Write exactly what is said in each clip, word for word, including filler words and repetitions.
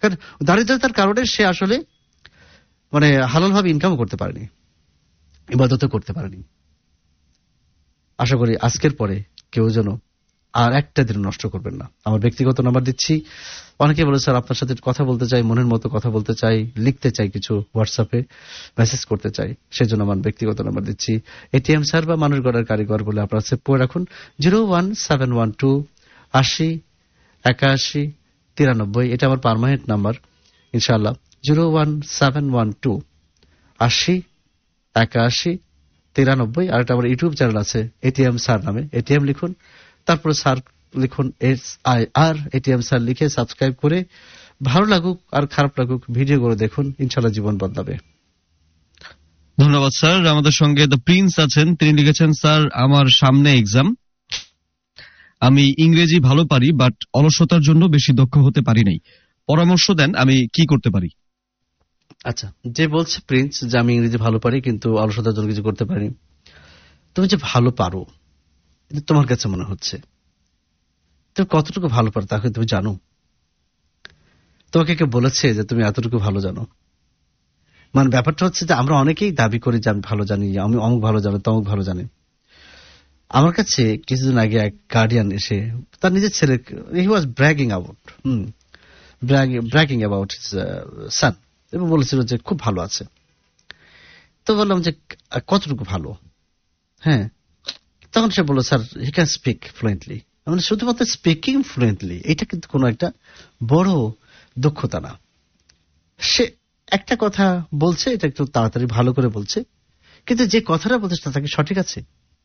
কারণ দারিদ্রতার কারণে সে আসলে মানে হালাল ভাবে ইনকামও করতে পারেনি, ইবাদতও করতে পারেনি। আশা করি আজকের পরে কেউ যেন আর একটা দিন নষ্ট করবেন না। আমার ব্যক্তিগত নাম্বার দিচ্ছি। অনেকে বলে স্যার আপনার সাথে কথা বলতে চাই, মনের মতো কথা বলতে চাই, লিখতে চাই, কিছু হোয়াটসঅ্যাপে মেসেজ করতে চাই, সেজন্য আমার ব্যক্তিগত নাম্বার দিচ্ছি। এটিএম স্যার বা মানুষ গড়ার কারিগর বলে আপনারা সেভ করে রাখুন। Zero one seven one two আশি একাশি তিরানব্বই, এটা আমার পার্মানেন্ট নাম্বার ইনশাআল্লাহ। Zero one seven one two আশি একাশি তিরানব্বই। আর একটা আমার ইউটিউব চ্যানেল আছে এটিএম স্যার নামে, এটিএম লিখুন, তারপরে স্যার লিখুন, S I R ATM sir লিখে সাবস্ক্রাইব করে ভালো লাগুক আর খারাপ লাগুক ভিডিও করে দেখুন, ইনশাআল্লাহ জীবন বদলাবে। ধন্যবাদ স্যার। আমাদের সঙ্গে দ্য প্রিন্স আছেন, তিনি লিখেছেন, স্যার আমার সামনে এক্সাম, আমি ইংরেজি ভালো পারি বাট অলসতার জন্য বেশি দক্ষ হতে পারি নাই, পরামর্শ দেন আমি কি করতে পারি। আচ্ছা, যে বলছে প্রিন্স যে আমি ইংরেজি ভালো পারি কিন্তু অলসতার জন্য কিছু করতে পারি, তুমি যে ভালো পারো তোমার কাছে মনে হচ্ছে, তুমি কতটুকু ভালো পারো তাকে তুমি জানো? তোমাকে কেউ বলেছে যে তুমি এতটুকু ভালো জানো? মানে ব্যাপারটা হচ্ছে যে আমরা অনেকেই দাবি করি যে আমি ভালো জানি, আমি অমুক ভালো জানি, তমুক ভালো জানি। আমার কাছে কিছুদিন আগে এক গার্ডিয়ান এসে তার নিজের ছেলে, হি ওয়াজ bragging about hmm bragging about his son, এবং বলেছিল যে খুব ভালো আছে। তো বললাম যে কতটুকু ভালো? হ্যাঁ, তখন সে বলল sir he can speak fluently. মানে শুধুমাত্র স্পিকিং ফ্লুয়েন্টলি এটা কিন্তু কোনো একটা বড় দক্ষতা না। সে একটা কথা বলছে, এটা একটু তাড়াতাড়ি ভালো করে বলছে, কিন্তু যে কথাটা বলছে তাকে সঠিক আছে।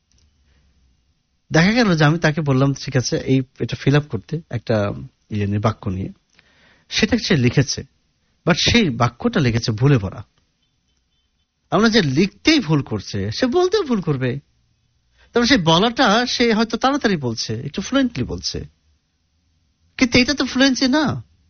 দেখা গেল যে আমি তাকে বললাম ঠিক আছে এই এটা ফিল আপ করতে একটা ইয়ে নিয়ে, বাক্য নিয়ে, সেটা সে লিখেছে, বাট সেই বাক্যটা লিখেছে ভুলে ভরা। আমরা যে লিখতেই ভুল করছে, সে বলতেও ভুল করবে। তবে সেই বলাটা সে হয়তো তাড়াতাড়ি বলছে, একটু ফ্লুয়েন্টলি বলছে, কিন্তু এটা তো ফ্লুয়েন্সি না।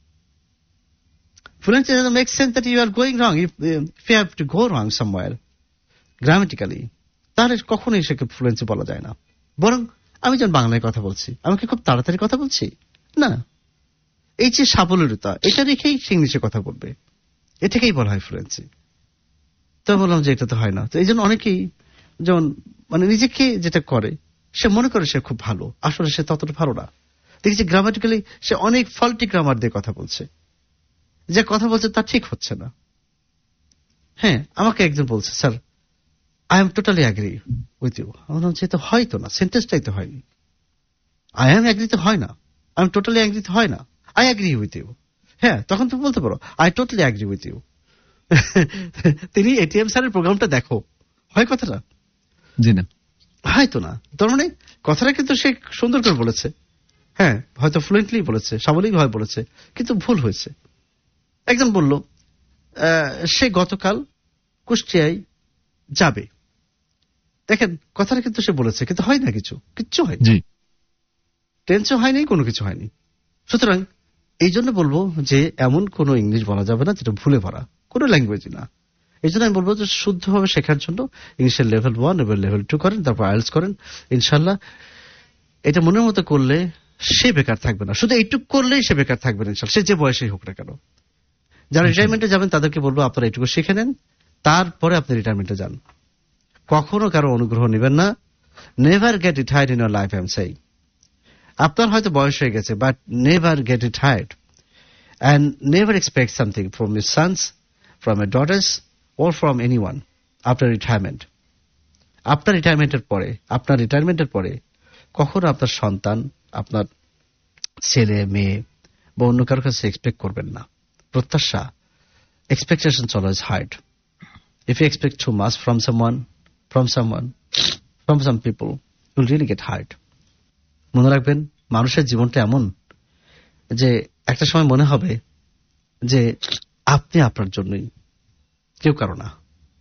Fluency doesn't make sense that you are going wrong. If, if you have to go wrong somewhere grammatically, তাহলে কখনোই সেকে ফ্লুয়েন্সি বলা যায় না। বরং আমি যখন বাংলায় কথা বলছি, আমি কি খুব তাড়াতাড়ি কথা বলছি? না, এই যে সাবলীলতা, এটা রেখেই সে ইংলিশে কথা বলবে, এটাকেই বলা হয় ফ্লুয়েন্সি। তো বললাম যে এটা তো হয় না। তো এই জন্য অনেকেই যেমন মানে নিজেকে যেটা করে, সে মনে করে সে খুব ভালো, আসলে সে ততটা ভালো না। দেখছি গ্রামাটিক্যালি সে অনেক ফল্টি গ্রামার দিয়ে কথা বলছে, যে কথা বলছে তা ঠিক হচ্ছে না। হ্যাঁ, আমাকে একজন বলছে sir I am totally agree with you. আমার বলছি তো হয়তো না, সেন্টেন্সটাই তো হয়নি। আই এম অ্যাগ্রি তো হয় না, আই এম টোটালি অ্যাগ্রি তো হয় না, আই অ্যাগ্রি উইথ ইউ। হ্যাঁ, তখন তুমি বলতে পারো I totally agree with you. তিনি এটিএম স্যারের প্রোগ্রামটা দেখো, হয় কথাটা? জি না, হয়তো না। তার মানে কথাটা কিন্তু সে সুন্দর করে বলেছে, হ্যাঁ হয়তো ফ্লুয়েন্টলি বলেছে, সাবলীল ভাবে বলেছে, কিন্তু ভুল হয়েছে। একজন বলল সে গতকাল কুষ্টিয়ায় যাবে। দেখেন কথাটা কিন্তু সে বলেছে, কিন্তু হয় না, কিছু কিচ্ছু হয়নি, টেন্সও হয়নি, কোনো কিছু হয়নি। সুতরাং এই জন্য বলবো যে এমন কোনো ইংলিশ বলা যাবে না যেটা ভুলে ভরা, কোনো ল্যাঙ্গুয়েজ না। এই জন্য আমি বলবো যে শুদ্ধভাবে শেখার জন্য ইংলিশের লেভেল ওয়ান এবং লেভেল টু করেন, তারপর আইএলটিএস করেন। ইনশাল্লাহ এটা মনের মতো করলে সে বেকার থাকবে না, শুধু এইটুকু করলেই সে বেকার থাকবে না ইনশাল্লাহ, সে যে বয়সেই হোক না কেন। যারা রিটায়ারমেন্টে যাবেন তাদেরকে বলবো আপনারা এইটুকু শিখে নেন, তারপরে আপনি রিটায়ারমেন্টে যান। কখনো কারো অনুগ্রহ নেবেন না। Never gate retired in your life I am saying. আপনার হয়তো বয়স হয়ে গেছে, but never gate retired and never expect something from your sons, from your daughters or from anyone after retirement. আপনার রিটায়ারমেন্টের পরে, আপনার রিটায়ারমেন্টের পরে কখনো আপনার সন্তান, আপনার ছেলে মেয়ে বা অন্য কারোর কাছে এক্সপেক্ট করবেন না। প্রত্যাশা, expectations always hard. If you expect too much from someone, from someone, from some people, you'll really get hurt. মনে রাখবেন মানুষের জীবনটা এমন যে একটা সময় মনে হবে যে আপনি আপনার জন্যই, কেউ কারো না।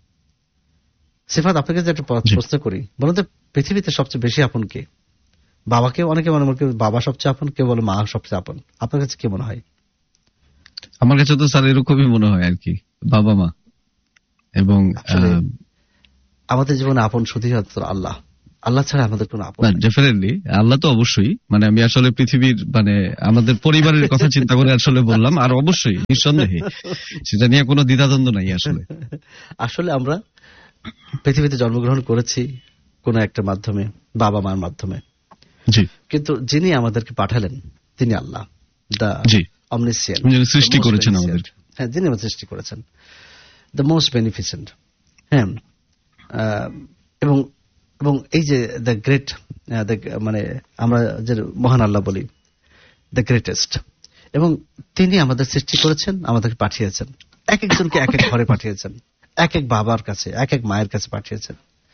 সিফাত, আপনাকে যে একটা প্রশ্ন করি, বলুন তো পৃথিবীতে সবচেয়ে বেশি আপন কে? বাবাকে অনেকে মনে মনে বাবা সবচেয়ে আপন, কেউ বলে মা সবচেয়ে আপন। আপনার কাছে কি মনে হয়? আমার কাছে তো স্যার এরকমই মনে হয় আর কি, বাবা মা। এবং আমাদের জীবনে আপন শুধুই হচ্ছে আল্লাহ। আল্লাহ ছাড়া আমাদের কোনো আপন না নাই। ডেফিনেটলি আল্লাহ তো অবশ্যই, মানে আমি আসলে পৃথিবীর মানে আমাদের পরিবারের কথা চিন্তা করে আসলে বললাম, আর অবশ্যই নিঃসন্দেহে সেটা নিয়ে কোনো দ্বিধাদ্বন্দ্ব নাই আসলে। আসলে আমরা পৃথিবীতে জন্মগ্রহণ করেছি কোন একটা মাধ্যমে, বাবা মার মাধ্যমে, জি কিন্তু যিনি আমাদেরকে পাঠালেন তিনি আল্লাহ, দা জি অমনিসিয়েন্ট, যিনি সৃষ্টি করেছেন আমাদের। হ্যাঁ, যিনি আমাদের সৃষ্টি করেছেন, দ্য মোস্ট বেনিফিসেন্ট। হ্যাঁ, আহ, এবং এবং এই যে দ্য গ্রেট, মানে আমরা যে মহান আল্লাহ বলি, দ্য গ্রেটেস্ট, এবং তিনি আমাদের সৃষ্টি করেছেন, আমাদেরকে পাঠিয়েছেন, এক একজনকে এক এক ঘরে পাঠিয়েছেন, এক এক বাবার কাছে, এক এক মায়ের কাছে পাঠিয়েছেন।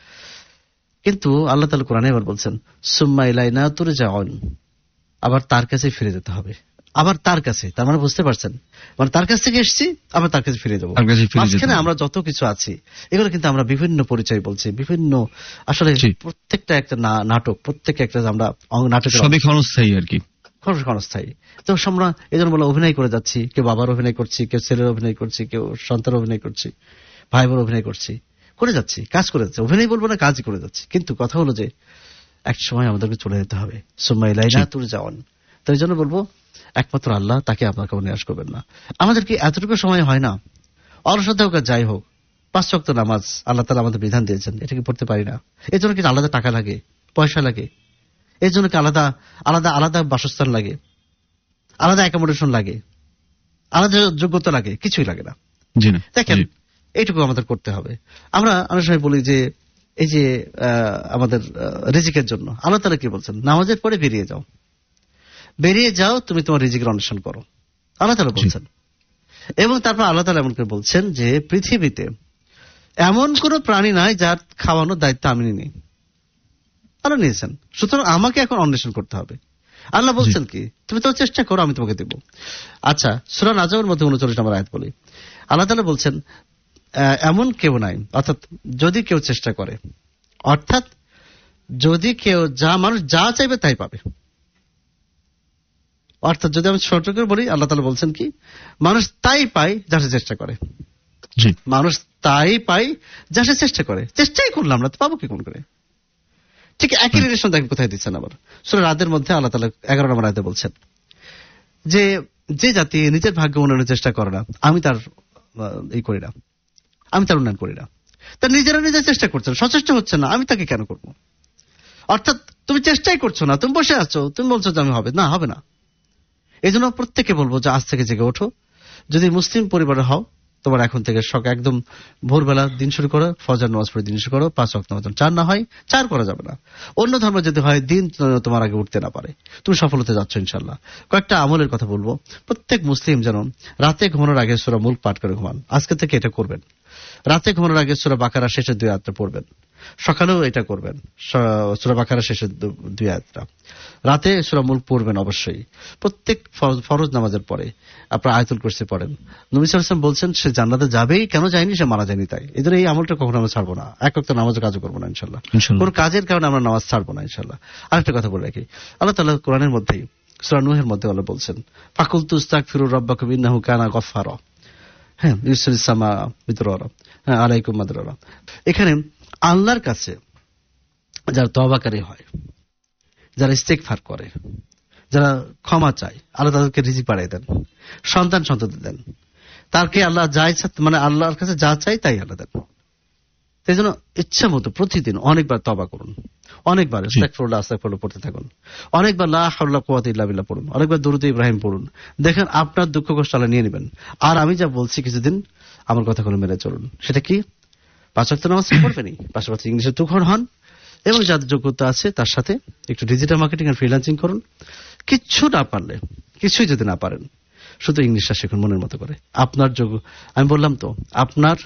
কিন্তু আল্লাহ তাআলা কোরআনে এবার বলছেন সুম্মা ইলাইনা তুরজাউন, আবার তার কাছে ফিরে যেতে হবে, আবার তার কাছে। তার মানে বুঝতে পারছেন, মানে তার কাছ থেকে এসেছি, আবার তার কাছে ফিরে যাবো। তার কাছে ফিরে যেতে মাঝখানে হবে। আমরা যত কিছু আছি এগুলো কিন্তু আমরা বিভিন্ন পরিচয় বলছি, বিভিন্ন আসলে জি। প্রত্যেকটা একটা না- নাটক, প্রত্যেকটা একটা আমরা অং- নাটকের সবই ক্ষণস্থায়ী আর কি। খরচ ক্ষণস্থায়ী। তো আমরা এই জন্য বলে অভিনয় করে যাচ্ছি, কেউ বাবার অভিনয় করছি, কেউ ছেলের অভিনয় করছি, কেউ সন্তানের অভিনয় করছি, ভাই বোন অভিনয় করছি, করে যাচ্ছি, কাজ করে যাচ্ছি, অভিনয় বলবো না, কাজই করে যাচ্ছি। কিন্তু কথা হলো যে এক সময় আমাদেরকে চলে যেতে হবে, সুম্মা ইলাইনা তুরজাউন। তো এই জন্য বলবো একমাত্র আল্লাহ, তাকে আপনার কেউ নিরাশ করবেন না। আমাদের কি এতটুকু সময় হয় না? অলসতা হোক আর যাই হোক, পাঁচ ওয়াক্ত নামাজ আল্লাহ তাআলা আমাদের বিধান দিয়েছেন, এটাকে পড়তে পারি না। এর জন্য কি আলাদা টাকা লাগে, পয়সা লাগে? এর জন্য কি আলাদা আলাদা আলাদা বাসস্থান লাগে, আলাদা অ্যাকোমোডেশন লাগে, আলাদা যোগ্যতা লাগে? কিছুই লাগে না। জি না, দেখেন, জি। এইটুকু আমাদের করতে হবে। আমরা অনেক সময় বলি যে এই যে আহ, আমাদের আহ, রিজিকের জন্য আল্লাহ তাআলা কি বলছেন, নামাজের পরে বেরিয়ে যাও, বেরিয়ে যাও, তুমি তোমার রিজিকের অন্বেষণ করো, আল্লাহ তাআলা বলছেন। এবং তারপর আল্লাহ তাআলা এমন করে বলছেন যে পৃথিবীতে এমন কোন প্রাণী নাই যার খাওয়ানোর দায়িত্ব আমি নিই, আল্লাহ নিয়েছেন। সুতরাং আমাকে এখন অন্বেষণ করতে হবে। আল্লাহ বলছেন কি, তুমি তো চেষ্টা করো, আমি তোমাকে দেব। আচ্ছা, সূরা নাজমের মধ্যে উনচল্লিশ নম্বর আয়াত বলি, আল্লাহ তাআলা বলছেন আহ, এমন কেউ নাই, অর্থাৎ যদি কেউ চেষ্টা করে, অর্থাৎ যদি কেউ যা মানুষ যা চাইবে তাই পাবে। অর্থাৎ যদি আমি ছোট করে বলি, আল্লাহ তাআলা বলছেন কি, মানুষ তাই পায় যা সে চেষ্টা করে। জি মানুষ তাই পায় যা সে চেষ্টা করে। চেষ্টাই করলাম না তো পাবো কি কোন করে? ঠিক একই রিলেশন দেখেন কোথায় দিচ্ছেন আবার সূরা রাদের মধ্যে আল্লাহ তাআলা এগারো নম্বর আয়াতে বলছেন যে যে জাতি নিজের ভাগ্য উন্নয়নের চেষ্টা করে না, আমি তার আহ, এই করি না, আমি তার উন্নয়ন করি না। তার নিজেরা নিজের চেষ্টা করছে না, সচেষ্ট হচ্ছে না, আমি তাকে কেন করবো? অর্থাৎ তুমি চেষ্টাই করছো না, তুমি বসে আছো, তুমি বলছো যে আমি হবে না, হবে না। এই জন্য প্রত্যেককে বলবো যে আজ থেকে জেগে ওঠো। যদি মুসলিম পরিবারে হও, তোমার এখন থেকে সকাল একদম ভোরবেলা দিন শুরু করো, ফজর নামাজ পড়ে দিন শুরু করো, পাঁচ ওয়াক্ত নামাজ। চার না হয় চার করা যাবে না। অন্য ধর্ম যদি হয় দিন তোমার আগে উঠতে না পারে, তুমি সফল হতে যাচ্ছ ইনশাল্লাহ। কয়েকটা আমলের কথা বলবো। প্রত্যেক মুসলিম যেন রাতে ঘুমানোর আগে সূরা মুলক পাঠ করে ঘুমান। আজকে থেকে এটা করবেন। রাতে ঘুমানোর আগে সূরা বাকারা শেষের দুই আয়াতটা পড়বেন, সকালেও এটা করবেন, সূরা বাকারা শেষের দু- দুই আয়াতটা। রাতে সূরা মুলক পড়বেন অবশ্যই। প্রত্যেক ফরজ ফরজ নামাজের পরে আপনার আয়াতুল কুরসি পড়েন। নবী সাল্লাল্লাহু আলাইহি ওয়াসাল্লাম বলছেন সে জান্নাতে যাবেই, কেন যায়নি, সে মারা যায়নি তাই। এদের এই আমলটা কখনো আমরা ছাড়বো না। এক ওয়াক্ত নামাজের কাজও করবো না ইনশাল্লাহ। ইনশাআল্লাহ। কোন কাজের কারণে আমরা নামাজ ছাড়বো না ইনশাল্লাহ। আরেকটা কথা বলে রাখি, আল্লাহ তাআলা কোরআনের মধ্যেই সূরা নূহের মধ্যে আল্লাহ বলছেন ফাকুলতু ইস্তাগফিরু রাব্বাকুম ইন্নাহু কানা গফফারা। হ্যাঁ, ইউরসিলিস সামা মিদরারা, হ্যাঁ আলাইকুম মাদরারা। এখানে আল্লাহর কাছে যারা তওবাকারী হয়, যারা ইস্তেগফার করে, যারা ক্ষমা চায়, আল্লাহ তাদেরকে রিজিক বাড়িয়ে দেন, সন্তান সন্ততি দেন। তারকে আল্লাহ যা ইচ্ছা, মানে আল্লাহর কাছে যা চাই তাই আল্লাহ দেন। সেই জন্য ইচ্ছা মতো প্রতিদিন অনেকবার তওবা করুন, অনেকবার আস্তাগফিরুল্লাহ আস্তাগফিরুল্লাহ পড়তে থাকুন, অনেকবার লা হাওলা কুওয়াতা ইল্লা বিল্লাহ পড়ুন, অনেকবার দুরূদ ইব্রাহিম পড়ুন। দেখেন আপনার দুঃখ কষ্ট আল্লাহ নিয়ে নেবেন। আর আমি যা বলছি কিছুদিন আমার কথাগুলো মেনে চলুন। সেটা কি, পাঁচ ওয়াক্ত নামাজ পড়বেনই, পাশাপাশি ইংলিশে তুখর হন, এবং যাদের যোগ্যতা আছে তার সাথে একটু ডিজিটাল মার্কেটিং আর ফ্রিল্যান্সিং করুন। কিচ্ছু না পারলে, কিছুই যদি না পারেন, শুধু ইংলিশটা শিখুন মনের মতো করে। আপনার যোগ্য, আমি বললাম তো আপনার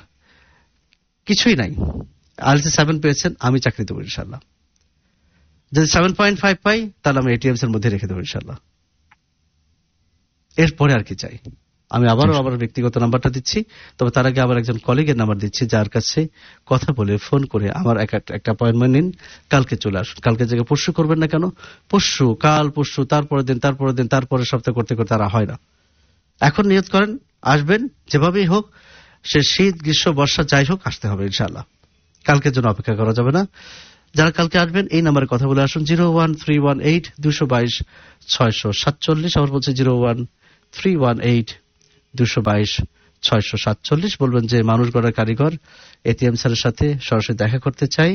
কিছুই নাই, আইএলটিএস সেভেন পেয়েছেন, আমি চাকরি দেবো ইনশাল্লাহ। যদি সেভেন পয়েন্ট ফাইভ পাই তাহলে আমি এটিএমস এর মধ্যে রেখে দেবো ইনশাল্লাহ। এরপরে আর কি চাই? আমি আবারও আবার ব্যক্তিগত নাম্বারটা দিচ্ছি, তবে তার আগে আবার একজন কলিগের নাম্বার দিচ্ছি, যার কাছে কথা বলে ফোন করে আমার একটা অ্যাপয়েন্টমেন্ট নিন, কালকে চলে আসুন। কালকে জায়গায় পরশু করবেন না কেন, পরশু, কাল, পরশু, তারপরের দিন, তারপরের দিন, তারপরের সপ্তাহ করতে করতে তারা হয় না। এখন নিয়ত করেন, আসবেন, যেভাবেই হোক, সে শীত গ্রীষ্ম বর্ষা যাই হোক আসতে হবে ইনশাআল্লাহ। কালকের জন্য অপেক্ষা করা যাবে না। যারা কালকে আসবেন এই নাম্বারে কথা বলে আসুন, zero one three one eight দুশো বাইশ ছয়শো সাতচল্লিশ। আবার বলছে zero one three one eight দুশো বাইশ ছয়শো সাতচল্লিশ। বলবেন যে মানুষ গড়ার কারিগর এটিএম স্যারের সাথে সরাসরি দেখা করতে চাই,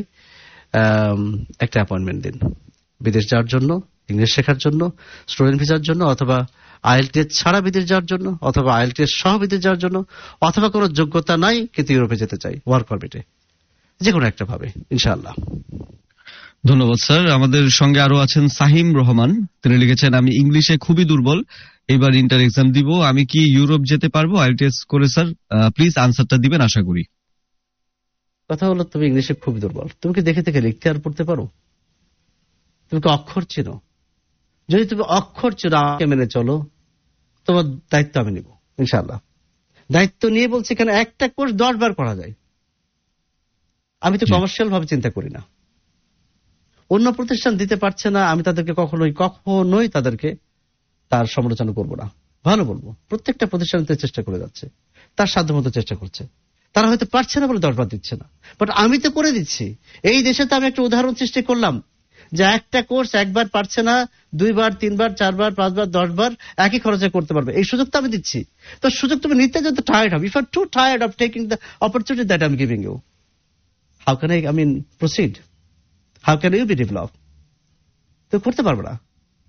একটা অ্যাপয়েন্টমেন্ট দিন। বিদেশ যাওয়ার জন্য, ইংলিশ শেখার জন্য, স্টুডেন্ট ভিসার জন্য, অথবা আইএলটিএস ছাড়া বিদেশ যাওয়ার জন্য, অথবা আইএলটিএস সহ বিদেশ যাওয়ার জন্য, অথবা কোনো যোগ্যতা নাই কিন্তু ইউরোপে যেতে চাই ওয়ার্ক পারমিটে, যে কোনো একটা ভাবে ইনশাআল্লাহ। ধন্যবাদ স্যার। আমাদের সঙ্গে আরো আছেন সাহিম রহমান, তিনি লিখেছেন আমি ইংলিশে খুবই দুর্বল, এবার ইন্টার এক্সাম দিব, আমি কি ইউরোপ যেতে পারবো আইএলটিএস করে? স্যার প্লিজ আনসারটা দিবেন আশা করি। কথা হলো তুমি ইংলিশে খুব দুর্বল, তুমি কি দেখে দেখে লিখতে আর পড়তে পারো? তুমি কি অক্ষর চিনো? যদি তুমি অক্ষর চিনো আমাকে মেনে চলো, তোমার দায়িত্ব আমি নিব ইনশাআল্লাহ। দায়িত্ব নিয়ে বলছি এখানে একটা কোর্স দশ বার করা যায়। আমি তো কমার্শিয়াল ভাবে চিন্তা করি না। অন্য প্রতিষ্ঠান দিতে পারছে না, আমি তাদেরকে কখনোই কখনোই তাদেরকে তার সমালোচনা করব না, ভালো বলবো। প্রত্যেকটা প্রতিষ্ঠান চেষ্টা করে যাচ্ছে, তার সাধ্যমতো চেষ্টা করছে। তারা হয়তো পারছে না বলে দরবার দিচ্ছে না, বাট আমি তো করে দিচ্ছি। এই দেশে তো আমি একটা উদাহরণ সৃষ্টি করলাম যে একটা কোর্স একবার পারছে না, দুইবার, তিনবার, চারবার, পাঁচবার, দশবার একই খরচে করতে পারবে, এই সুযোগ তো আমি দিচ্ছি। তো সুযোগ তুমি নিতে যত টায়ার্ড হবে, if R two tired of taking the opportunity that I am giving you, how can I I mean proceed, how can you B develop? তো করতে পারবে না।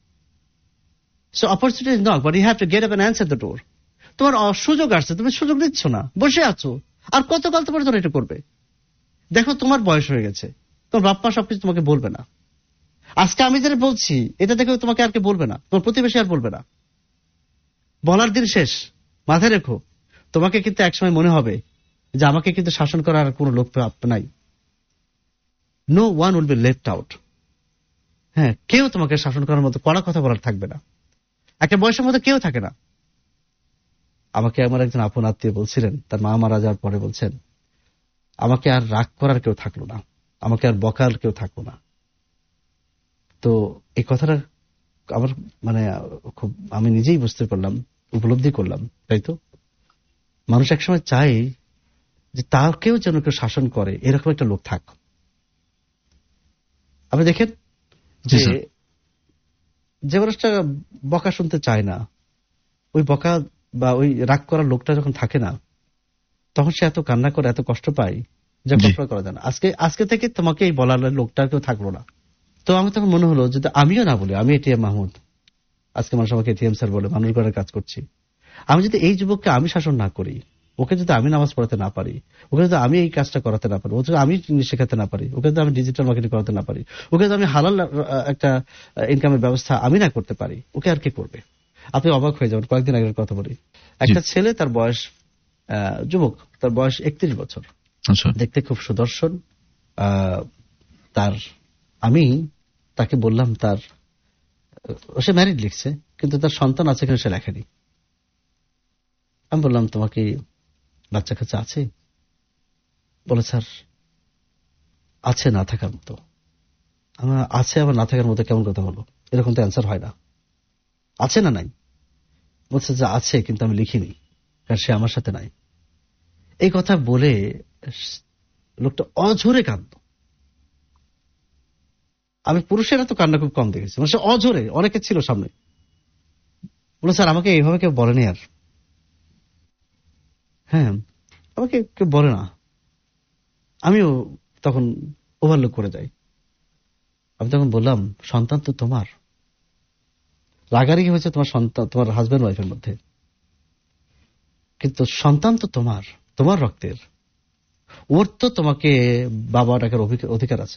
So opportunity is not, but you have to get up and answer the door. তোমার সুযোগ আসছে, তুমি সুযোগ নিচ্ছ না, বসে আছো। আর কতকাল তোমার জন্য এটা করবে? দেখো তোমার বয়স হয়ে গেছে, তোমার বাপ্পা সবকিছু তোমাকে বলবে না। আজকে আমি যেটা বলছি এটা দেখে তোমাকে আর কে বলবে না, তোমার প্রতিবেশী আর বলবে না। বলার দিন শেষ, মাথায় রেখো। তোমাকে কিন্তু একসময় মনে হবে যে আমাকে কিন্তু শাসন করার কোনো লোক নাই। No one will be left out. হ্যাঁ, কেউ তোমাকে শাসন করার মতো কড়া কথা বলার থাকবে না। একটা বয়সের মধ্যে কেউ থাকে না। আমাকে আমার একজন আপন আত্মীয় বলছিলেন, তার মা মারা যাওয়ার পরে বলছেন, আমাকে আর রাগ করার কেউ থাকলো না, আমাকে আর বকার কেউ থাকলো না। তো এই কথাটা আমার মানে খুব আমি নিজেই বুঝতে পারলাম, উপলব্ধি করলাম। তাই তো মানুষ একসময় চায় যে তাকেও যেন কেউ শাসন করে, এরকম একটা লোক থাক। আপনি দেখেন যে যে মানুষটা বকা শুনতে চায় না, ওই বকা বা ওই রাগ করার লোকটা যখন থাকে না, তখন সে এত কান্না করে, এত কষ্ট পায় যা কল্পনা করা যায় না। আজকে আজকে থেকে তোমাকে এই বলার লোকটা কেউ থাকলো না। তো আমার তখন মনে হলো যদি আমিও না বলি, আমি এটিএম মাহমুদ, আজকে মানুষ আমাকে এটিএম স্যার বলে, মানুষ গড়ার কাজ করছি। আমি যদি এই যুবককে আমি শাসন না করি, ওকে যদি আমি নামাজ পড়াতে না পারি, ওকে যদি আমি এই কাজটা করাতে না পারি, ওকে যদি আমি শেখাতে না পারি, ওকে যদি আমি ডিজিটাল মার্কেটিং করাতে না পারি, ওকে যদি আমি হালাল একটা ইনকামের ব্যবস্থা আমি না করতে পারি, ওকে আর কে করবে? আপনি অবাক হয়ে যাবেন। কয়েকদিন আগের কথা বলি, একটা ছেলে, তার বয়স যুবক, তার বয়স একত্রিশ বছর, দেখতে খুব সুদর্শন। তার আমি তাকে বললাম, তার সে ম্যারিড লিখছে কিন্তু তার সন্তান আছে কিনা সে লেখেনি। আমি বললাম তোমাকে বাচ্চা কাচ্চা আছে? বলে স্যার আছে না থাকার মতো। আমার আছে আবার না থাকার মতো কেমন কথা বলো, এরকম তো অ্যান্সার হয় না। আছে না নাই? বলছে যে আছে কিন্তু আমি লিখিনি, কারণ সে আমার সাথে নাই। এই কথা বলে লোকটা অঝরে কাঁদত। আমি পুরুষেরা তো কান্না খুব কম দেখেছি, মানে সে অঝরে, অনেকে ছিল সামনে। বলে স্যার আমাকে এইভাবে কেউ বলেনি আর, হ্যাঁ আমাকে কেউ বলে না। আমিও তখন ওভারলুক করে যাই। আমি তখন বললাম সন্তান তো তোমার, রাগারাগি হয়েছে তোমার সন্তান, তোমার হাজব্যান্ড ওয়াইফের মধ্যে, কিন্তু সন্তান তো তোমার, তোমার রক্তের, ওর তো তোমাকে বাবা ডাকার অধিকার আছে।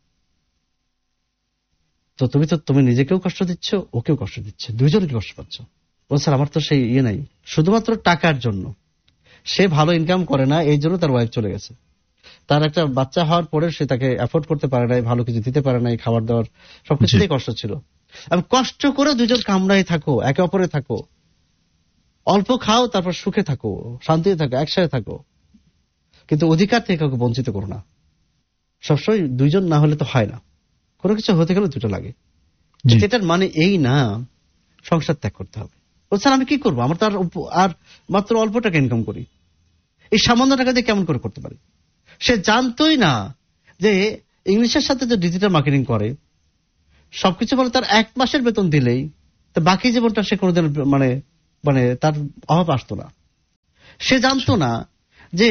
তো তুমি তো তুমি নিজেকেও কষ্ট দিচ্ছ, ওকেও কষ্ট দিচ্ছে, দুইজনকে কষ্ট পাচ্ছ। বল স্যার আমার তো সেই ইয়ে নাই, শুধুমাত্র টাকার জন্য সে ভালো ইনকাম করে না, এই জন্য তার ওয়াইফ চলে গেছে। তার একটা বাচ্চা হওয়ার পরে সে তাকে অ্যাফোর্ড করতে পারে নাই, ভালো কিছু দিতে পারে নাই, খাবার দাবার সবকিছুতেই কষ্ট ছিল। আমি কষ্ট করে দুজন কামড়াই থাকো, একে অপরে থাকো, অল্প খাও, তারপর সুখে থাকো, শান্তিতে থাকো, একসাথে থাকো, কিন্তু অধিকার থেকে কাউকে বঞ্চিত করো না। সবসময় দুইজন না হলে তো হয় না, কোনো কিছু হতে গেলে দুটো লাগে। এটার মানে এই না সংসার ত্যাগ করতে হবে। ও স্যার আমি কি করবো, আমার তো আর মাত্র অল্প টাকা ইনকাম করি, এই সামান্য টাকা দিয়ে কেমন করে করতে পারি? সে জানতোই না যে ইংলিশের সাথে যে ডিজিটাল মার্কেটিং করে সবকিছু বলে তার এক মাসের বেতন দিলেই তো বাকি জীবনটা সে কোনোদিন মানে মানে তার অভাব আসতো না। সে জানতো না যে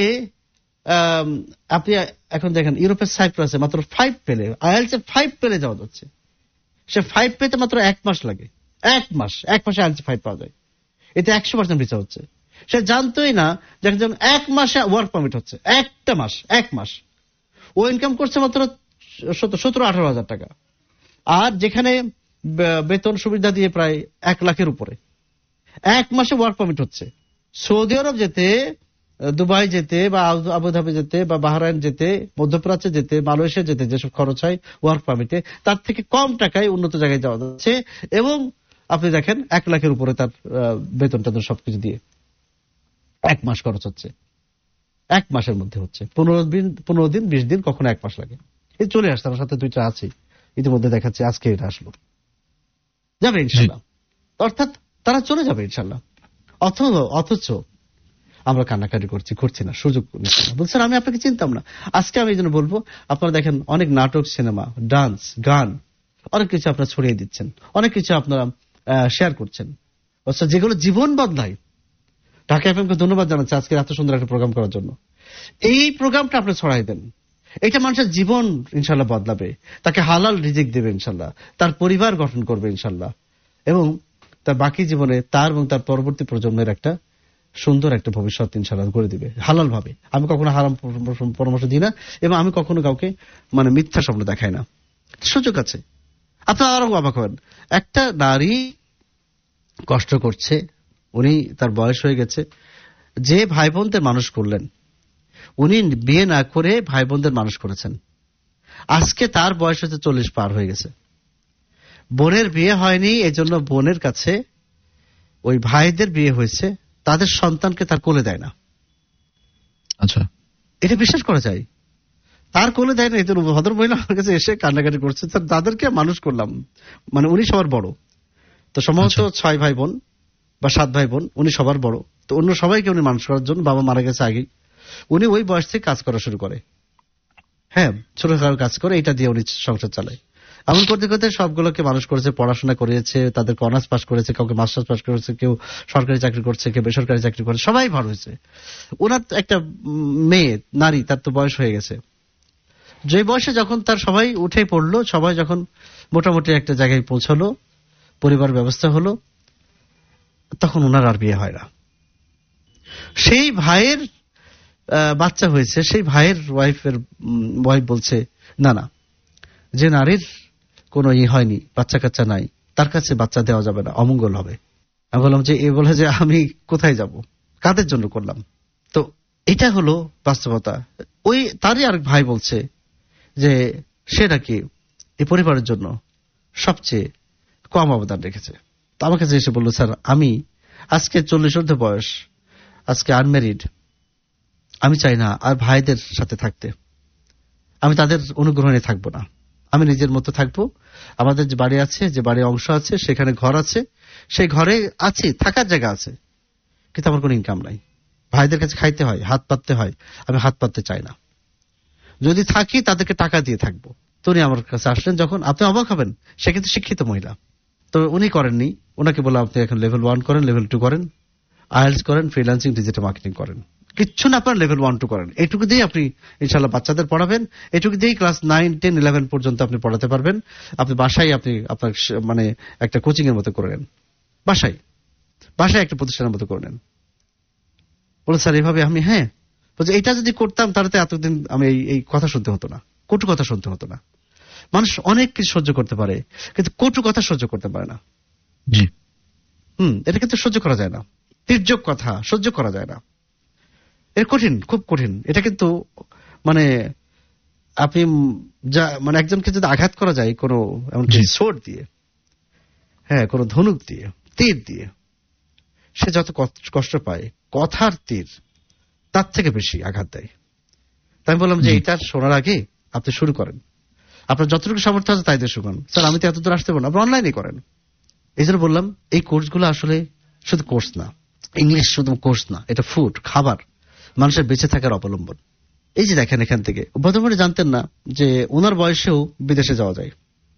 আপনি এখন দেখেন ইউরোপের সাইপ্রাসে মাত্র ফাইভ পেলে আইএলটিএস এ ফাইভ পেলে যাওয়া যাচ্ছে। সে ফাইভ পেতে মাত্র এক মাস লাগে, এক মাস এক মাসে আইএলটিএস ফাইভ পাওয়া যায়। এতে একশো পার্সেন্ট ভিসা হচ্ছে। সে জানতোই না যখন এক মাসে ওয়ার্ক পারমিট হচ্ছে, একটা মাস এক মাস ও ইনকাম করছে মাত্র সতেরো আঠারো হাজার টাকা, আর যেখানে বেতন সুবিধা দিয়ে প্রায় এক লাখের উপরে এক মাসে ওয়ার্ক পারমিট হচ্ছে। সৌদি আরব যেতে, দুবাই যেতে বা আবুধাবি যেতে বা বাহরাইন যেতে, মধ্যপ্রাচ্যে যেতে, মালয়েশিয়া যেতে যেসব খরচ হয় ওয়ার্ক পারমিটে, তার থেকে কম টাকায় উন্নত জায়গায় যাওয়া যাচ্ছে। এবং আপনি দেখেন এক লাখের উপরে তার বেতন টেতন সবকিছু দিয়ে এক মাস খরচ হচ্ছে, এক মাসের মধ্যে হচ্ছে। পনেরো দিন পনেরো দিন বিশ দিন কখনো এক মাস লাগে। এই চলে আসছে আমার সাথে দুইটা আছে ইতিমধ্যে দেখাচ্ছে, আজকে এটা আসলো, যাবে ইনশাল্লাহ। অর্থাৎ তারা চলে যাবে ইনশাল্লাহ। অথচ অথচ আমরা কান্নাকাটি করছি, করছি না, সুযোগ বলছেন আমি আপনাকে চিনতাম না। আজকে আমি এই জন্য বলবো, আপনারা দেখেন অনেক নাটক, সিনেমা, ডান্স, গান, অনেক কিছু আপনারা ছড়িয়ে দিচ্ছেন, অনেক কিছু আপনারা শেয়ার করছেন, অর্থাৎ যেগুলো জীবন বদলায়। ঢাকা এফএমকে ধন্যবাদ জানাচ্ছি আজকে এত সুন্দর একটা প্রোগ্রাম করার জন্য। এই প্রোগ্রামটা আপনি ছড়াই দেন, এটা মানুষের জীবন ইনশাল্লাহ বদলাবে, তাকে হালাল রিজিক দেবে ইনশাল্লাহ, তার পরিবার গঠন করবে ইনশাল্লাহ, এবং তার বাকি জীবনে তার এবং তার পরবর্তী প্রজন্মের একটা সুন্দর একটা ভবিষ্যৎ ইনশাল্লাহ করে দিবে হালাল ভাবে। আমি কখনো হারাম পরামর্শ দিই না, এবং আমি কখনো কাউকে মানে মিথ্যা স্বপ্ন দেখাই না। সুযোগ আছে। আপনারা আরো অবাক হবেন, একটা নারী কষ্ট করছে, উনি তার বয়স হয়ে গেছে, যে ভাই বোনদের মানুষ করলেন, উনি বিয়ে না করে ভাই বোনদের মানুষ করেছেন। আজকে তার বয়স হচ্ছে চল্লিশ পার হয়ে গেছে, বোনের বিয়ে হয়নি, এজন্য বোনের কাছে ওই ভাইদের বিয়ে হয়েছে, তাদের সন্তানকে তার কোলে দেয় না। আচ্ছা, এটা বিশ্বাস করা যায়? তার কোলে দেয় না। এদের ভদ্র মহিলা আমার কাছে এসে কান্নাকাটি করছে, তাদেরকে মানুষ করলাম, মানে উনি সবার বড়, তো সম্ভবত ছয় ভাই বোন বা সাত ভাই বোন, উনি সবার বড়, তো অন্য সবাইকে উনি মানুষ করার জন্য, বাবা মারা গেছে আগেই, উনি ওই বয়স থেকে কাজ করা শুরু করে। হ্যাঁ, ছোটখাটো কাজ করে, এটা দিয়ে উনি সংসার চালায়। এমন করতে করতে সবগুলোকে মানুষ করেছে, পড়াশোনা করিয়েছে, তাদেরকে অনার্স পাস করেছে, কাউকে মাস্টার্স পাস করেছে, কেউ সরকারি চাকরি করছে, কেউ বেসরকারি চাকরি করে, সবাই ভালো হয়েছে। ওনার একটা মেয়ে নারী, তার তো বয়স হয়ে গেছে, যে বয়সে যখন তার সবাই উঠে পড়লো, সবাই যখন মোটামুটি একটা জায়গায় পৌঁছালো, পরিবার ব্যবস্থা হলো, তখন ওনার আর বিয়ে হয় না। সেই ভাইয়ের বাচ্চা হয়েছে, সেই ভাইয়ের ওয়াইফের ওয়াইফ বলছে না না, যে নারীর কোনো ই হয়নি, বাচ্চা কাচ্চা নাই, তার কাছে বাচ্চা দেওয়া যাবে না, অমঙ্গল হবে। আমি বললাম যে এ বলে যে আমি কোথায় যাব, কাদের জন্য করলাম? তো এটা হলো বাস্তবতা। ওই তারই আর ভাই বলছে যে সে নাকি এই পরিবারের জন্য সবচেয়ে কম অবদান রেখেছে। তো আমার কাছে এসে বললো, স্যার আমি আজকে চল্লিশ ঊর্ধ্ব বয়স, আজকে আনম্যারিড, আমি চাই না আর ভাইদের সাথে থাকতে, আমি তাদের অনুগ্রহণে থাকবো না, আমি নিজের মতো থাকবো। আমাদের যে বাড়ি আছে, যে বাড়ির অংশ আছে, সেখানে ঘর আছে, সেই ঘরে আছি, থাকার জায়গা আছে, কিন্তু আমার কোনো ইনকাম নাই, ভাইদের কাছে খাইতে হয়, হাত পাততে হয়, আমি হাত পাততে চাই না, যদি থাকি তাদেরকে টাকা দিয়ে থাকবো। তো উনি আমার কাছে আসলেন যখন, আপনি অবাক হবেন, সে কিন্তু শিক্ষিত মহিলা। তো উনি করেননি, ওনাকে বললাম আপনি এখন লেভেল ওয়ান করেন, লেভেল টু করেন, আইএলটিএস করেন, ফ্রিল্যান্সিং, ডিজিটাল মার্কেটিং করেন, কিচ্ছু না আপনার লেভেল ওয়ান টু করেন, এটুকু দিয়ে আপনি ইনশাল্লাহ বাচ্চাদের পড়াবেন, এটুকু দিয়েই ক্লাস নাইন টেন ইলেভেন পর্যন্ত আপনি পড়াতে পারবেন। আপনি বাসায় আপনি আপনার মানে একটা কোচিং এর মতো করে নেন, বাসায় বাসায় একটা প্রতিষ্ঠানের মতো করে নেন। বলে স্যার এভাবে আমি, হ্যাঁ বলছে এটা যদি করতাম তাহলে তো এতদিন আমি এই কথা শুনতে হতো না, কটু কথা শুনতে হতো না। মানুষ অনেক কিছু সহ্য করতে পারে, কিন্তু কটু কথা সহ্য করতে পারে না। জি, হুম, এটা কিন্তু সহ্য করা যায় না, তির্যক কথা সহ্য করা যায় না, এর কঠিন, খুব কঠিন। এটা কিন্তু মানে আপনি যা মানে একজনকে যদি আঘাত করা যায় কোনো এমনকি সোর দিয়ে, হ্যাঁ কোনো ধনুক দিয়ে, তীর দিয়ে, সে যত কষ্ট পায়, কথার তীর তার থেকে বেশি আঘাত দেয়। তাই আমি বললাম যে এটা শোনার আগে আপনি শুরু করেন, আপনার যতটুকু সামর্থ্য আছে তাই দিয়ে শুনুন। স্যার আমি তো এত দূর আসতে পারবো না, আপনি অনলাইনে করেন। এই জন্য বললাম এই কোর্সগুলো আসলে শুধু কোর্স না, ইংলিশ শুধু কোর্স না, এটা ফুড, খাবার, মানুষের বেঁচে থাকার অবলম্বন। এই যে দেখেন এখান থেকে প্রথমে জানতেন না যে ওনার বয়সেও বিদেশে যাওয়া যায়,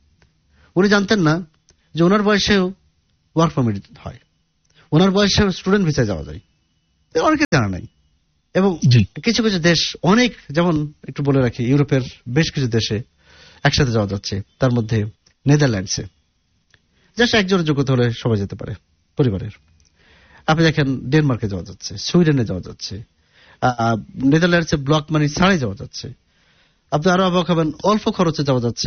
উনি জানতেন না যে ওনার বয়সেও ওয়ার্ক পারমিট হয়, ওনার বয়সেও স্টুডেন্ট ভিসায় যাওয়া যায়, অনেকে জানা নাই। এবং কিছু কিছু দেশ অনেক, যেমন একটু বলে রাখি, ইউরোপের বেশ কিছু দেশে একসাথে যাওয়া যাচ্ছে, তার মধ্যে নেদারল্যান্ডসে জাস্ট একজনের যোগ্যতা হলে সবাই যেতে পারে পরিবারের। আপনি দেখেন ডেনমার্কে যাওয়া যাচ্ছে, সুইডেনে যাওয়া যাচ্ছে, নেদারল্যান্ডসে ব্লক মানি ছাড়াই যাওয়া যাচ্ছে। আপনি আরো অবাক হবেন, অল্প খরচে যাওয়া যাচ্ছে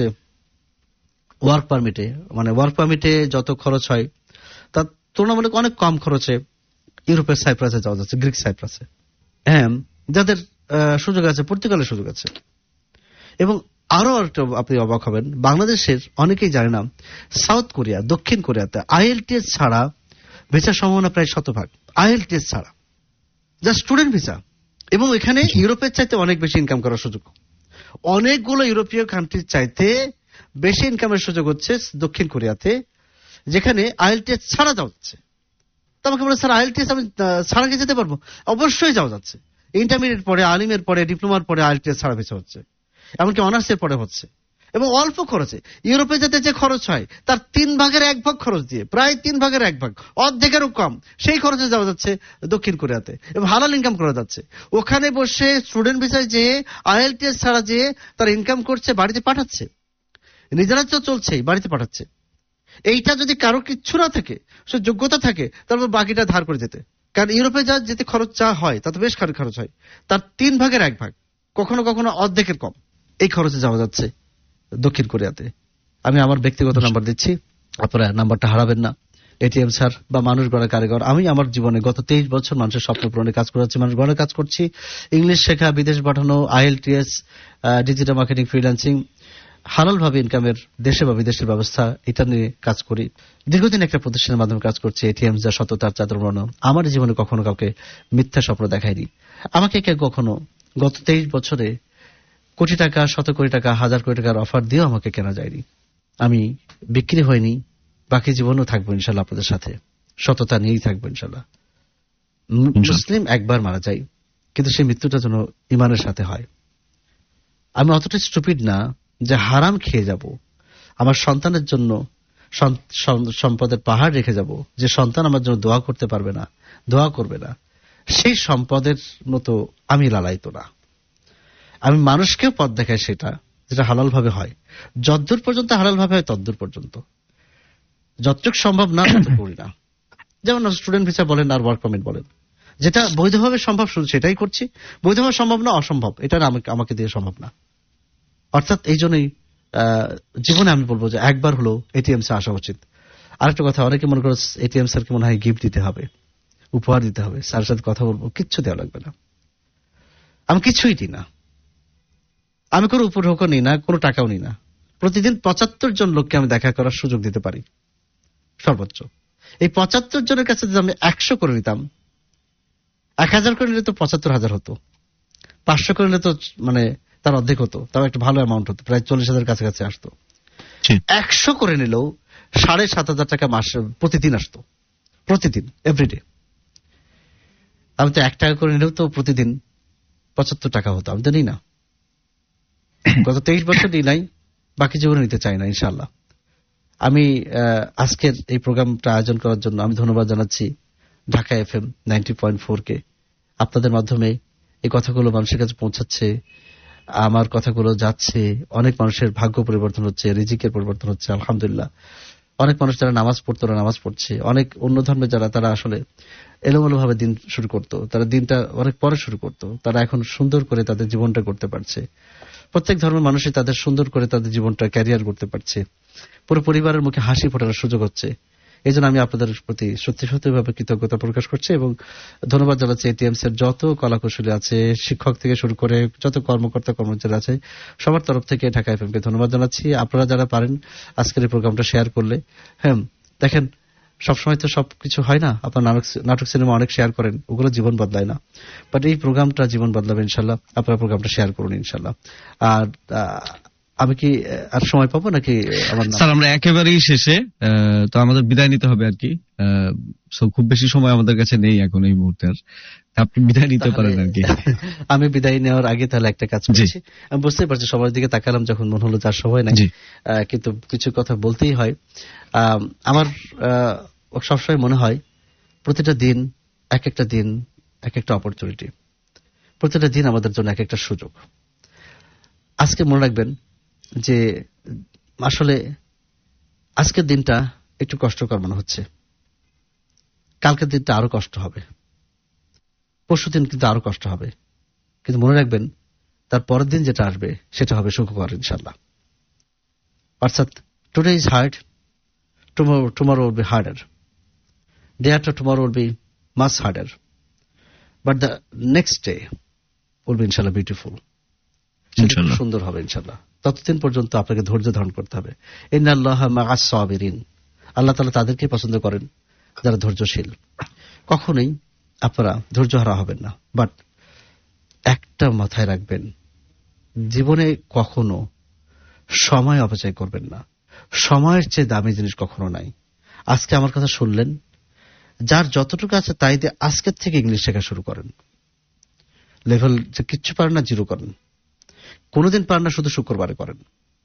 ওয়ার্ক পারমিটে। মানে ওয়ার্ক পারমিটে যত খরচ হয় তার তুলনামূলক অনেক কম খরচে ইউরোপের সাইপ্রাসে যাওয়া যাচ্ছে, গ্রিক সাইপ্রাসে। হ্যাঁ, যাদের সুযোগ আছে, পর্তুগালের সুযোগ আছে। এবং আরো একটা আপনি অবাক হবেন, বাংলাদেশের অনেকেই জানে না, সাউথ কোরিয়া, দক্ষিণ কোরিয়াতে আইএলটিএস ছাড়া ভিসার সম্ভাবনা প্রায় শতভাগ, আইএলটিএস ছাড়া, যা স্টুডেন্ট ভিসা। এবং এখানে ইউরোপের চাইতে অনেক বেশি ইনকাম করার সুযোগ, অনেকগুলো ইউরোপীয় কান্ট্রির চাইতে বেশি ইনকামের সুযোগ হচ্ছে দক্ষিণ কোরিয়াতে, যেখানে আইএলটিএস ছাড়া যাওয়া যাচ্ছে। তো আমাকে বলে, স্যার আইএলটিএস আমি ছাড়া কি যেতে পারবো? অবশ্যই যাওয়া যাচ্ছে। ইন্টারমিডিয়েট পরে, আলিমের পরে, ডিপ্লোমার পরে আইএলটিএস ছাড়া ভিসা হচ্ছে, এমনকি অনার্সের পরে হচ্ছে, এবং অল্প খরচে। ইউরোপে যেতে যে খরচ হয় তার তিন ভাগের এক ভাগ খরচ দিয়ে, প্রায় তিন ভাগের এক ভাগ, অর্ধেকেরও কম, সেই খরচে যাওয়া যাচ্ছে দক্ষিণ কোরিয়াতে, এবং হালাল ইনকাম করা যাচ্ছে। ওখানে বসে স্টুডেন্ট ভিসায় যেয়ে আইএলটিএস ছাড়া যেয়ে তার ইনকাম করছে, বাড়িতে পাঠাচ্ছে, নিজেরা তো চলছেই, বাড়িতে পাঠাচ্ছে। এইটা যদি কারো কিচ্ছু না থাকে, সে যোগ্যতা থাকে, তারপর বাকিটা ধার করে যেতে। কারণ ইউরোপে যা যেতে খরচ যা হয় তাতে বেশ খরচ হয়, তার তিন ভাগের এক ভাগ, কখনো কখনো অর্ধেকের কম, এই খরচে যাওয়া যাচ্ছে দক্ষিণ কোরিয়াতে। আমি আমার ব্যক্তিগত নাম্বার দিচ্ছি, আপনারা নাম্বারটা হারাবেন না। এটিএম স্যার বা মানুষ গড়া কারিগর, আমি আমার জীবনে গত তেইশ বছর মানুষের স্বপ্ন পূরণে কাজ করেছি, মানুষ গড়ার কাজ করছি। ইংলিশ শেখা, বিদেশ পাঠানো, আইএলটিএস, ডিজিটাল মার্কেটিং, ফ্রিল্যান্সিং, হালাল ভাবে ইনকামের দেশে বা বিদেশের ব্যবস্থা, এটা নিয়ে কাজ করি। দীর্ঘদিন একটা প্রতিষ্ঠানের মাধ্যমে কাজ করছি, এটিএম যা সততার চাদর মোড়ানো। আমার জীবনে কখনো কাউকে মিথ্যা স্বপ্ন দেখায়নি। আমাকে কেউ কখনো গত তেইশ বছরে কোটি টাকা, শত কোটি টাকা, হাজার কোটি টাকার অফার দিয়েও আমাকে কেনা যায়নি। আমি বিক্রি হয়নি, বাকি জীবনও থাকবো ইনশাল্লাহ আপনাদের সাথে, সততা নিয়েই থাকবো ইনশাল্লাহ। মুসলিম একবার মারা যায়, কিন্তু সেই মৃত্যুটা যেন ইমানের সাথে হয়। আমি অতটা স্টুপিড না যে হারাম খেয়ে যাব, আমার সন্তানের জন্য সম্পদের পাহাড় রেখে যাব, যে সন্তান আমার জন্য দোয়া করতে পারবে না, দোয়া করবে না, সেই সম্পদের মতো আমি লালায়িত না। আমি মানুষকেও পথ দেখাই, সেটা যেটা হালাল ভাবে হয়, যতদূর পর্যন্ত হালাল ভাবে হয় ততদূর পর্যন্ত, যতটুকু সম্ভব না তত করি না। যেমন স্টুডেন্ট ভিসা বলেন আর ওয়ার্ক পারমিট বলেন, যেটা বৈধভাবে সম্ভব শুধু সেটাই করছি, বৈধভাবে সম্ভব না, অসম্ভব, এটা আমাকে আমাকে দিয়ে সম্ভব না। অর্থাৎ এই জন্যই জীবনে আমি বলবো যে একবার হলো এটিএম সে আসা উচিত। আরেকটা কথা, অনেকে মনে করো এটিএম স্যারকে মনে হয় গিফট দিতে হবে, উপহার দিতে হবে, স্যারের সাথে কথা বলবো, কিচ্ছু দেওয়া লাগবে না। আমি কিছুই দিই না, আমি কোনো উপঢৌকন নিই না, কোনো টাকাও নিই না। প্রতিদিন পঁচাত্তর জন লোককে আমি দেখা করার সুযোগ দিতে পারি সর্বোচ্চ। এই পঁচাত্তর জনের কাছে যদি আমি একশো করে নিতাম, এক হাজার করে নিলে তো পঁচাত্তর হাজার হতো, পাঁচশো করে নিলে তো মানে তার অর্ধেক হতো, তাও একটা ভালো অ্যামাউন্ট হতো, প্রায় চল্লিশ হাজার কাছাকাছি আসতো। একশো করে নিলেও সাড়ে সাত হাজার টাকা মাস প্রতিদিন আসতো, প্রতিদিন, এভরিডে। আমি তো এক টাকা করে নিলেও তো প্রতিদিন পঁচাত্তর টাকা হতো, আমি তো নিই না। গত তেইশ বছর নিই নাই, বাকি জীবনে নিতে চাই না ইনশাল্লাহ। আমি আজকের এই প্রোগ্রামটা আয়োজন করার জন্য আমি ধন্যবাদ জানাচ্ছি Dhaka F M ninety point four কে। আপনাদের মাধ্যমে এই কথাগুলো মানুষের কাছে পৌঁছাচ্ছে, আমার কথাগুলো যাচ্ছে, অনেক মানুষের ভাগ্য পরিবর্তন হচ্ছে, রিজিকের পরিবর্তন হচ্ছে আলহামদুলিল্লাহ। অনেক মানুষ যারা নামাজ পড়তো না নামাজ পড়ছে, অনেক অন্য ধর্মে যারা তারা আসলে এলোমেলো ভাবে দিন শুরু করতো, তারা দিনটা অনেক পরে শুরু করতো, তারা এখন সুন্দর করে তাদের জীবনটা করতে পারছে। প্রত্যেক ধর্মের মানুষই তাদের সুন্দর করে তাদের জীবনটা ক্যারিয়ার করতে পারছে, পুরো পরিবারের মুখে হাসি ফোটানোর সুযোগ হচ্ছে। এই জন্য আমি আপনাদের প্রতি সত্যি সত্যিভাবে কৃতজ্ঞতা প্রকাশ করছি এবং ধন্যবাদ জানাচ্ছি এটিএমস এর যত কলাকুশলী আছে, শিক্ষক থেকে শুরু করে যত কর্মকর্তা কর্মচারী আছে, সবার তরফ থেকে ঢাকা এফএম কে ধন্যবাদ জানাচ্ছি। আপনারা যারা পারেন আজকের এই প্রোগ্রামটা শেয়ার করলে, হ্যাঁ দেখেন সবসময় তো সবকিছু হয় না, আপনার নাটক সিনেমা অনেক শেয়ার করেন, ওগুলো জীবন বদলায় না, বাট এই প্রোগ্রামটা জীবন বদলাবে ইনশাল্লাহ। আপনারা প্রোগ্রামটা শেয়ার করুন ইনশাল্লাহ। আর আমি কি আর সময় পাবো নাকি? আমার স্যার আমরা একেবারেই শেষে, তো আমাদের বিদায় নিতে হবে আর কি। খুব বেশি সময় আমাদের কাছে নেই এখন এই মুহূর্তে, আর আপনি বিদায় নিতে পারেন আর কি। আমি বিদায় নেওয়ার আগে তাহলে একটা কাজ করছি। আমি বুঝতেই পারছি সবার দিকে তাকালাম যখন মনে হলো যার সময় নাই, কিন্তু কিছু কথা বলতেই হয়। আমার সবসময় মনে হয় প্রতিটা দিন এক একটা দিন এক একটা অপরচুনিটি, প্রতিটা দিন আমাদের জন্য এক একটা সুযোগ। আজকে মনে রাখবেন যে আসলে আজকের দিনটা একটু কষ্টকর মনে হচ্ছে, কালকের দিনটা আরো কষ্ট হবে, পরশু দিন কিন্তু আরো কষ্ট হবে, কিন্তু মনে রাখবেন তার পরের দিন যেটা আসবে সেটা হবে সুখকর ইনশাল্লাহ। অর্থাৎ today is hard, tomorrow tomorrow will be harder, day after tomorrow will be much harder, but the next day will be ইনশাল্লাহ বিউটিফুল, সুন্দর হবে ইনশাল্লাহ। ততদিন পর্যন্ত আপনাকে ধৈর্য ধারণ করতে হবে। ইন্নাল্লাহ মা'আস সাবিরিন, আল্লাহ তাআলা তাদেরকে পছন্দ করেন যারা ধৈর্যশীল। কখনোই আপনারা ধৈর্য হারা হবেন না। বাট একটা মাথায় রাখবেন, জীবনে কখনো সময় অপচয় করবেন না। সময়ের চেয়ে দামি জিনিস কখনো নাই। আজকে আমার কথা শুনলেন, যার যতটুকু আছে তাই দিয়ে আজকের থেকে ইংলিশ শেখা শুরু করেন। লেভেল যে কিচ্ছু পারেন না জিরো করেন, কোনোদিন পারেন না শুধু শুক্রবারে করেন।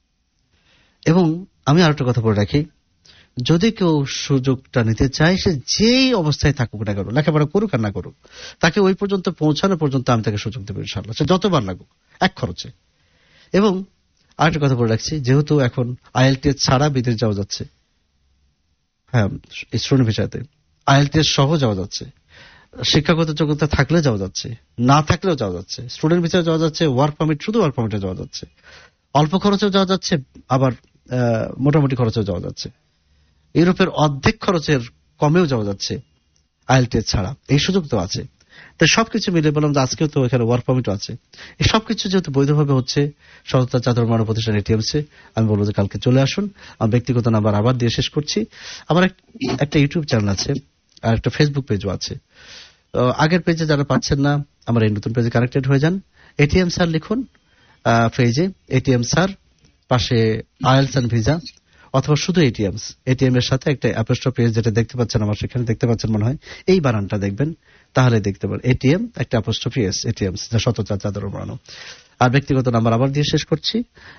এবং আমি আরেকটা কথা বলে রাখি, যদি কেউ সুযোগটা নিতে চায় সে যেই অবস্থায় থাকুক না কেন, লেখাপড়া করুক আর না করুক, তাকে ওই পর্যন্ত পৌঁছানো পর্যন্ত আমি তাকে সুযোগ দেবো ইনশাআল্লাহ, সে যতবার লাগুক, এক খরচে। এবং আরেকটা কথা বলে রাখছি, যেহেতু এখন আইএলটিএস ছাড়া বিদেশ যাওয়া যাচ্ছে, হ্যাঁ স্টুডেন্ট ভিসাতে আইএলটিএস সহ যাওয়া যাচ্ছে, শিক্ষাগত যোগ্যতা থাকলে যাওয়া যাচ্ছে, না থাকলেও যাওয়া যাচ্ছে, স্টুডেন্ট ভিসায় যাওয়া যাচ্ছে, ওয়ার্ক পারমিট শুধু ওয়ার্ক পারমিটে যাওয়া যাচ্ছে, অল্প খরচেও যাওয়া যাচ্ছে, আবার মোটামুটি খরচেও যাওয়া যাচ্ছে, ইউরোপের অর্ধেক খরচের কমেও যাওয়া যাচ্ছে আইএলটিএস ছাড়া। এই সুযোগ তো আছে। তাই সবকিছু মিলে বললাম যে আজকেও তো এখানে ওয়ার্ক পারমিটও আছে। এই সবকিছু যেহেতু বৈধভাবে হচ্ছে সততা চাদর মানব প্রতিষ্ঠান এটিএমসে, আমি বলবো যে কালকে চলে আসুন। আমার ব্যক্তিগত নাম্বার আবার দিয়ে শেষ করছি। আমার একটা ইউটিউব চ্যানেল আছে আর একটা ফেসবুক পেজও আছে। আগের পেজে যারা পাচ্ছেন না, আমার এই নতুন পেজে কানেক্টেড হয়ে যান। এটিএম স্যার লিখুন পেজে, এটিএম স্যার, পাশে আইএলস এন্ড ভিসা, অথবা শুধু এটিএমস, এটিএম এর সাথে একটা অ্যাপোস্ট্রফি এস যেটা দেখতে পাচ্ছেন আমার সেখানে দেখতে পাচ্ছেন মনে হয়, এই বানানটা দেখবেন তাহলে দেখতে পারেন। এটিএম একটা অ্যাপোস্ট্রফি এস, এটিএমস, যা শতচার চাদর বানানো। আর ব্যক্তিগত নাম্বার আবার দিয়ে শেষ করছি।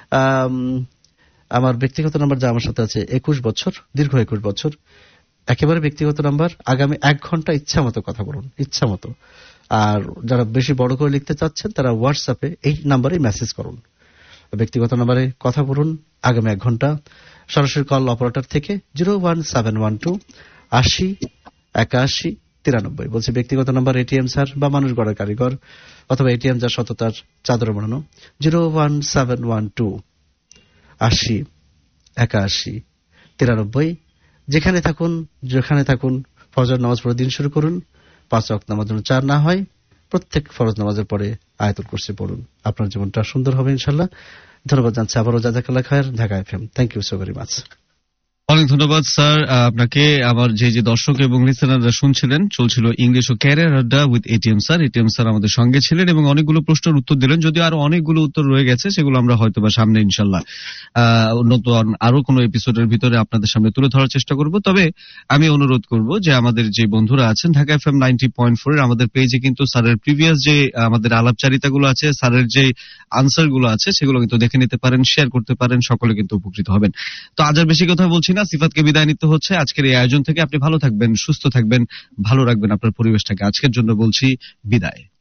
আমার ব্যক্তিগত নাম্বার যা আমার সাথে আছে একুশ বছর, দীর্ঘ একুশ বছর, একেবারে ব্যক্তিগত নাম্বার। আগামী এক ঘন্টা ইচ্ছা মতো কথা বলুন, ইচ্ছা মতো। আর যারা বেশি বড় করে লিখতে চাচ্ছেন তারা হোয়াটসঅ্যাপে এই নাম্বারে মেসেজ করুন, ব্যক্তিগত নাম্বারে কথা বলুন আগামী এক ঘন্টা। সরাসরি কল অপারেটর থেকে zero one seven one two আশি একাশি তিরানব্বই। বলছি ব্যক্তিগত নাম্বার এটিএম স্যার বা মানুষ গড়ের কারিগর, অথবা এটিএম যা সততার চাদর বানানো, zero one seven one two আশি একাশি তিরানব্বই। যেখানে থাকুন যেখানে থাকুন ফজর নামাজ পড়ে দিন শুরু করুন। পাঁচ ওয়াক্ত নামাজ যেন চার না হয়, প্রত্যেক ফরজ নামাজের পরে আয়াতুল কুরসি পড়ুন। আপনার জীবনটা সুন্দর হবে ইনশাল্লাহ। ধন্যবাদ জানছি আবারও জাযাকাল্লাহ খায়ের, Dhaka FM. Thank you so very much. অনেক ধন্যবাদ স্যার আপনাকে। আমার যে যে দর্শক এবং লিসেনাররা শুনছিলেন, চলছিল ইংলিশ ও ক্যারিয়ার আড্ডা with ATM sir. ATM sir আমাদের সঙ্গে ছিলেন এবং অনেকগুলো প্রশ্নের উত্তর দিলেন, যদিও আরো অনেকগুলো উত্তর রয়ে গেছে, সেগুলো আমরা হয়তো বা সামনে ইনশাল্লাহ নতুন আরো কোনো এপিসোডের ভিতরে আপনাদের সামনে তুলে ধরার চেষ্টা করব। তবে আমি অনুরোধ করব যে আমাদের যে বন্ধুরা আছেন Dhaka FM ninety point four এর আমাদের পেজে কিন্তু স্যারের প্রিভিয়াস যে আমাদের আলাপচারিতাগুলো আছে, স্যারের যে আনসার গুলো আছে, সেগুলো কিন্তু দেখে নিতে পারেন, শেয়ার করতে পারেন, সকলে কিন্তু উপকৃত হবেন। তো আজ আর বেশি কথা বলছি না, সিফাতকে বিদায় নিতে হচ্ছে আজকের এই আয়োজন থেকে। আপনি ভালো থাকবেন, সুস্থ থাকবেন, ভালো রাখবেন আপনার পরিবেশটাকে। আজকের জন্য বলছি বিদায়।